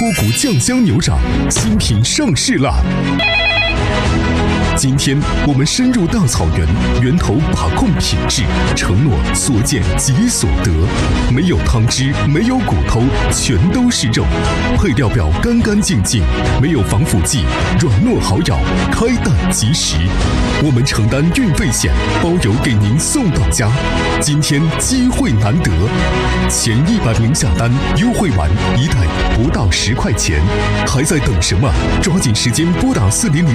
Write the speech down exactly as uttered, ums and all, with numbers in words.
脱骨酱香牛掌新品上市啦！今天我们深入大草原，源头把控品质，承诺所见即所得，没有汤汁，没有骨头，全都是肉，配料表干干净净，没有防腐剂，软糯好咬，开蛋即食。我们承担运费险，包邮给您送到家。今天机会难得，前一百名下单，优惠完一袋不到十块钱，还在等什么？抓紧时间拨打四零零。